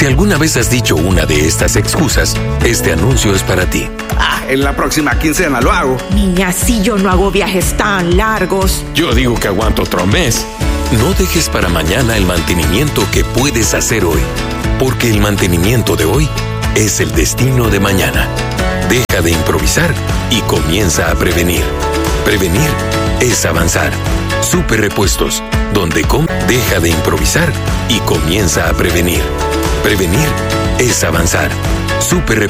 Si alguna vez has dicho una de estas excusas, este anuncio es para ti. En la próxima quincena lo hago. Niña, si yo no hago viajes tan largos. Yo digo que aguanto otro mes. No dejes para mañana el mantenimiento que puedes hacer hoy, porque el mantenimiento de hoy es el destino de mañana. Deja de improvisar y comienza a prevenir. Prevenir es avanzar. Super Repuestos, donde deja de improvisar y comienza a prevenir. Prevenir es avanzar. Super